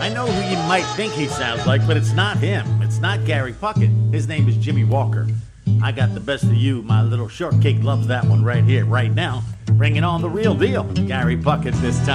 I know who you might think he sounds like, but it's not him. It's not Gary Puckett. His name is Jimmy Walker. I got the best of you. My little shortcake loves that one right here, right now. Bringing on the real deal. Gary Puckett this time.